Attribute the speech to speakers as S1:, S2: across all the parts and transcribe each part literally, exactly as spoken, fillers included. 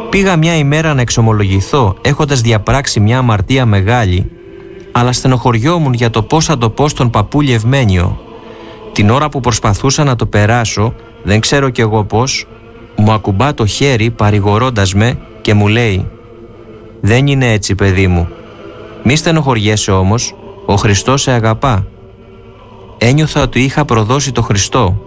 S1: Πήγα μια ημέρα να εξομολογηθώ έχοντας διαπράξει μια αμαρτία μεγάλη, αλλά στενοχωριόμουν για το πώς θα το πω στον παππούλη Ευμένιο. Την ώρα που προσπαθούσα να το περάσω, δεν ξέρω κι εγώ πώς, μου ακουμπά το χέρι παρηγορώντας με και μου λέει «Δεν είναι έτσι, παιδί μου. Μη στενοχωριέσαι όμως, ο Χριστός σε αγαπά». Ένιωθα ότι είχα προδώσει το Χριστό.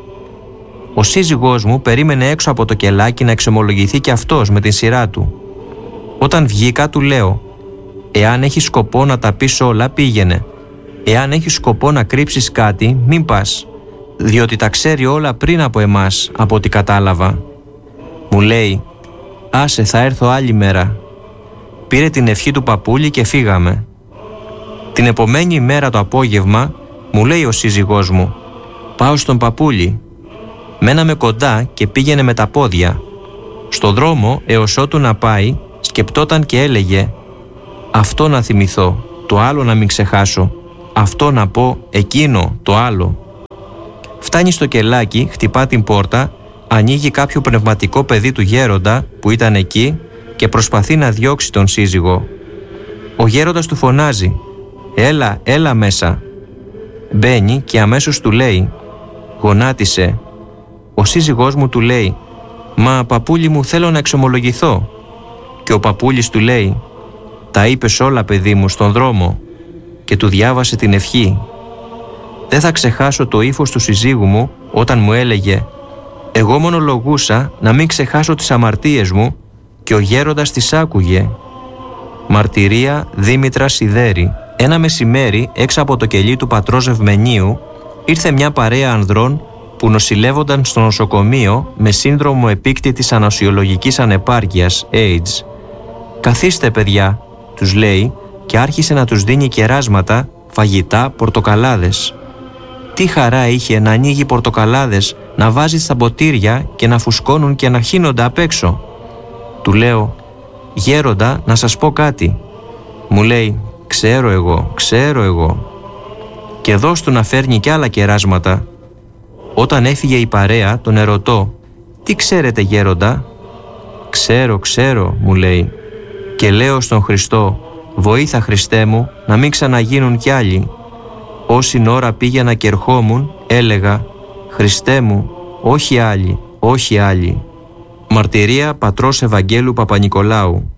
S1: Ο σύζυγός μου περίμενε έξω από το κελάκι να εξομολογηθεί κι αυτός με την σειρά του. Όταν βγήκα του λέω «Εάν έχεις σκοπό να τα πεις όλα, πήγαινε. Εάν έχεις σκοπό να κρύψεις κάτι, μην πας, διότι τα ξέρει όλα πριν από εμάς, από ό,τι κατάλαβα». Μου λέει «Άσε, θα έρθω άλλη μέρα». Πήρε την ευχή του παππούλη και φύγαμε. Την επομένη μέρα το απόγευμα μου λέει ο σύζυγός μου «Πάω στον παππούλη». Μέναμε κοντά και πήγαινε με τα πόδια. Στο δρόμο έως ότου να πάει σκεπτόταν και έλεγε «Αυτό να θυμηθώ, το άλλο να μην ξεχάσω, αυτό να πω, εκείνο, το άλλο». Φτάνει στο κελάκι, χτυπά την πόρτα, ανοίγει κάποιο πνευματικό παιδί του γέροντα που ήταν εκεί και προσπαθεί να διώξει τον σύζυγο. Ο γέροντας του φωνάζει «Έλα, έλα μέσα». Μπαίνει και αμέσως του λέει «Γονάτισε». Ο σύζυγός μου του λέει «Μα παππούλη μου, θέλω να εξομολογηθώ». Και ο παππούλης του λέει «Τα είπες όλα, παιδί μου, στον δρόμο», και του διάβασε την ευχή. Δεν θα ξεχάσω το ύφος του συζύγου μου όταν μου έλεγε «Εγώ μονολογούσα να μην ξεχάσω τις αμαρτίες μου και ο γέροντας τις άκουγε». Μαρτυρία Δήμητρα Σιδέρη. Ένα μεσημέρι έξω από το κελί του πατρός Ευμενίου ήρθε μια παρέα ανδρών που νοσηλεύονταν στο νοσοκομείο με σύνδρομο επίκτητης ανοσιολογικής ανεπάρκειας, AIDS. «Καθίστε, παιδιά», τους λέει, και άρχισε να τους δίνει κεράσματα, φαγητά, πορτοκαλάδες. Τι χαρά είχε να ανοίγει πορτοκαλάδες, να βάζει στα ποτήρια και να φουσκώνουν και να χύνονται απ' έξω. Του λέω «Γέροντα, να σας πω κάτι». Μου λέει «Ξέρω εγώ, ξέρω εγώ». Και δώσ' του να φέρνει κι άλλα κεράσματα. Όταν έφυγε η παρέα, τον ερωτώ «Τι ξέρετε, γέροντα?» «Ξέρω, ξέρω», μου λέει. Και λέω στον Χριστό «Βοήθα, Χριστέ μου, να μην ξαναγίνουν κι άλλοι». Όση ώρα πήγαινα και ερχόμουν, έλεγα «Χριστέ μου, όχι άλλοι, όχι άλλοι». Μαρτυρία πατρός Ευαγγέλου Παπανικολάου.